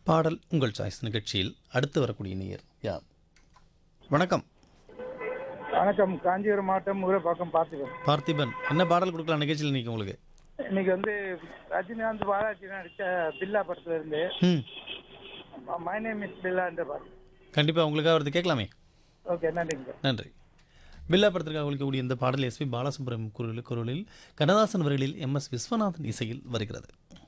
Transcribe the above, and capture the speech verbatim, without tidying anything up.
பாடல் உங்கள் சாய்ஸ் நிகழ்ச்சியில் அடுத்து வரக்கூடிய நேயர் யார்? வணக்கம். வணக்கம். காஞ்சிபுரம் மாவட்டம் ஊரப்பாக்கம் பார்த்திபன். பார்த்திபன், என்ன பாடல் கொடுக்கலாம் நிகழ்ச்சியில் இன்னைக்கு உங்களுக்கு? இன்னைக்கு வந்து ரஜினிகாந்த் பாலாஜி நடிச்ச பில்லா படத்துல இருந்து ம் மை நேம் இஸ் பில்லா என்ற பாட்டு. கண்டிப்பாக உங்களுக்காக வருது, கேட்கலாமே. ஓகே, நன்றிங்க சார். நன்றி. பில்லா படத்திற்காக ஒழிக்கக்கூடிய இந்த பாடல் எஸ்பி பாலசுப்ரமணியம் குரலில் குரலில் கண்ணதாசன் வரிகளில் எம் எஸ் விஸ்வநாதன் இசையில் வருகிறது.